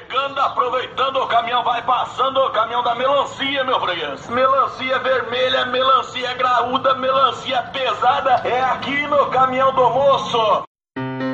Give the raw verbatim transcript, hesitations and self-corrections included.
chegando, aproveitando, o caminhão vai passando, o caminhão da melancia, meu freguês. Melancia vermelha, melancia graúda, melancia pesada, é aqui no caminhão do moço.